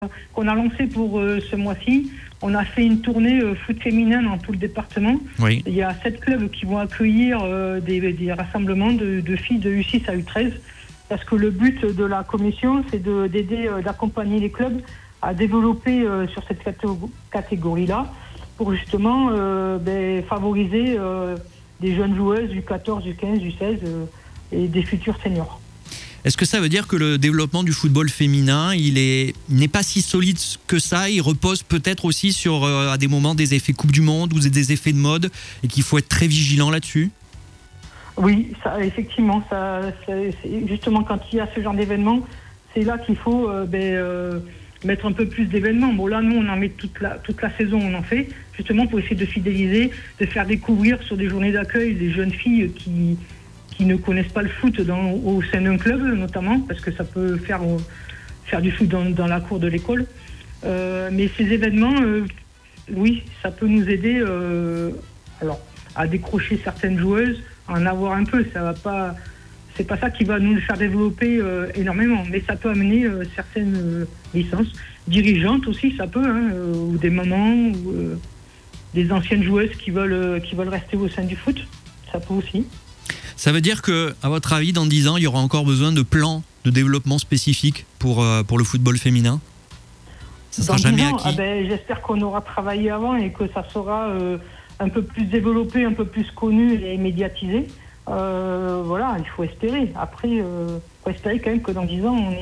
qu'on a lancé pour ce mois-ci. On a fait une tournée foot féminin dans tout le département. Oui. Il y a 7 clubs qui vont accueillir des rassemblements de filles de U6 à U13. Parce que le but de la commission, c'est d'aider, d'accompagner les clubs à développer sur cette catégorie-là pour justement favoriser des jeunes joueuses du 14, du 15, du 16 et des futurs seniors. Est-ce que ça veut dire que le développement du football féminin, n'est pas si solide que ça? Il repose peut-être aussi sur, à des moments, des effets Coupe du Monde ou des effets de mode et qu'il faut être très vigilant là-dessus? Oui, ça, effectivement. C'est justement, quand il y a ce genre d'événements, c'est là qu'il faut mettre un peu plus d'événements. Bon, là, nous, on en met toute la saison, on en fait, justement pour essayer de fidéliser, de faire découvrir sur des journées d'accueil les jeunes filles qui ne connaissent pas le foot au sein d'un club, notamment, parce que ça peut faire du foot dans la cour de l'école. Mais ces événements, oui, ça peut nous aider à décrocher certaines joueuses, à en avoir un peu. C'est pas ça qui va nous faire développer énormément, mais ça peut amener certaines licences. Dirigeantes aussi, ça peut, ou des mamans, ou des anciennes joueuses qui veulent rester au sein du foot, ça peut aussi. Ça veut dire que, à votre avis, dans 10 ans, il y aura encore besoin de plans de développement spécifiques pour le football féminin? Ça sera jamais acquis. J'espère qu'on aura travaillé avant et que ça sera un peu plus développé, un peu plus connu et médiatisé. Voilà, il faut espérer. Après, il faut espérer quand même que dans 10 ans,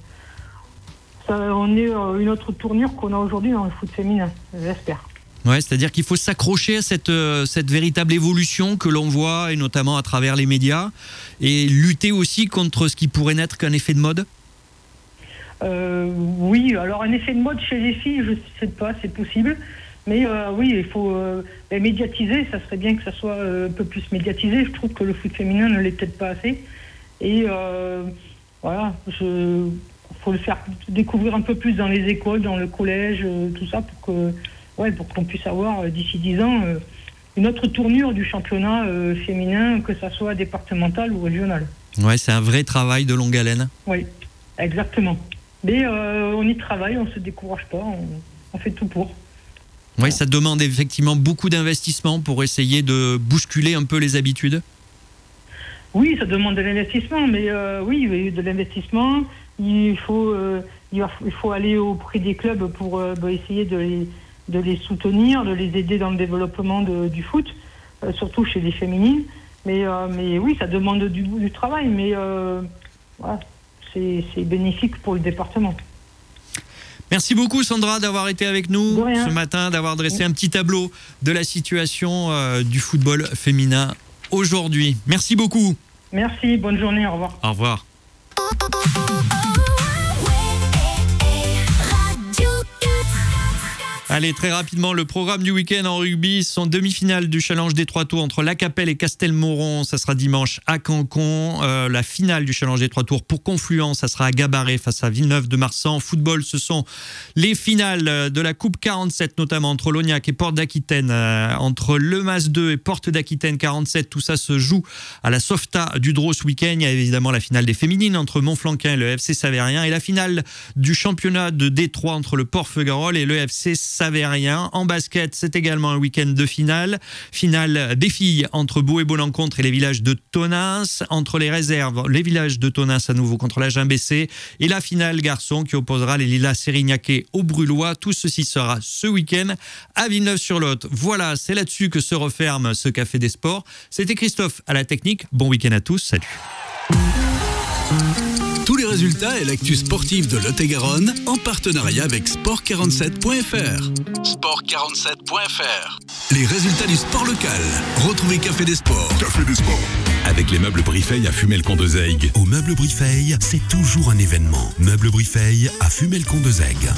on ait une autre tournure qu'on a aujourd'hui dans le foot féminin. J'espère. Ouais, c'est-à-dire qu'il faut s'accrocher à cette véritable évolution que l'on voit, et notamment à travers les médias, et lutter aussi contre ce qui pourrait n'être qu'un effet de mode. Oui, alors un effet de mode chez les filles, je ne sais pas, c'est possible. Mais oui, il faut médiatiser, ça serait bien que ça soit un peu plus médiatisé. Je trouve que le foot féminin ne l'est peut-être pas assez. Et voilà, faut le faire découvrir un peu plus dans les écoles, dans le collège, tout ça, pour qu'on puisse avoir d'ici 10 ans une autre tournure du championnat féminin, que ça soit départemental ou régional. Ouais, c'est un vrai travail de longue haleine. Oui, exactement. Mais on y travaille, on ne se décourage pas, on fait tout pour. Oui, ça demande effectivement beaucoup d'investissement pour essayer de bousculer un peu les habitudes. Oui, ça demande de l'investissement, mais oui, de l'investissement. Il faut aller auprès des clubs pour essayer de les soutenir, de les aider dans le développement du foot, surtout chez les féminines. Mais oui, ça demande du travail, mais voilà, c'est bénéfique pour le département. Merci beaucoup Sandra d'avoir été avec nous ce matin, d'avoir dressé un petit tableau de la situation du football féminin aujourd'hui. Merci beaucoup. Merci, bonne journée, au revoir. Au revoir. Allez, très rapidement, le programme du week-end en rugby, son demi-finale du challenge des 3 tours entre La Capelle et Castelmoron, ça sera dimanche à Cancon. La finale du challenge des 3 tours pour Confluence, ça sera à Gabarret face à Villeneuve-de-Marsan. Football, ce sont les finales de la Coupe 47, notamment entre Lognac et Porte d'Aquitaine, entre Le Mas 2 et Porte d'Aquitaine 47. Tout ça se joue à la Softa du Dreux ce week-end. Il y a évidemment la finale des féminines entre Montflanquin et le FC Savérien, et la finale du championnat de Détroit entre le Port-Feugarol et le FC Savérien. En basket, c'est également un week-end de finale. Finale des filles entre Beau et Bonencontre et les villages de Tonins. Entre les réserves, les villages de Tonins à nouveau contre la Gimbessé. Et la finale garçon qui opposera les Lilas Sérignaquais aux Brullois. Tout ceci sera ce week-end à Villeneuve-sur-Lot. Voilà, c'est là-dessus que se referme ce Café des Sports. C'était Christophe à la technique. Bon week-end à tous. Salut. Tous les résultats et l'actu sportive de Lot-et-Garonne en partenariat avec sport47.fr. Sport47.fr. Les résultats du sport local. Retrouvez Café des Sports. Café des Sports. Avec les meubles Brifeil à Fumel-Condezègue. Au meuble Brifeil, c'est toujours un événement. Meubles Brifeil à Fumel-Condezègue.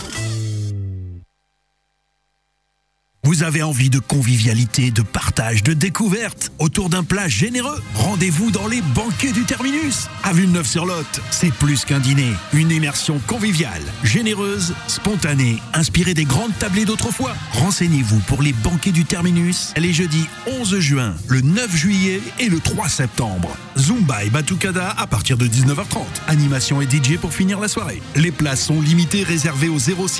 Vous avez envie de convivialité, de partage, de découverte autour d'un plat généreux? Rendez-vous dans les banquets du Terminus. À Villeneuve-sur-Lot, c'est plus qu'un dîner. Une immersion conviviale, généreuse, spontanée, inspirée des grandes tablées d'autrefois. Renseignez-vous pour les banquets du Terminus les jeudis 11 juin, le 9 juillet et le 3 septembre. Zumba et Batucada à partir de 19h30. Animation et DJ pour finir la soirée. Les places sont limitées, réservées au 06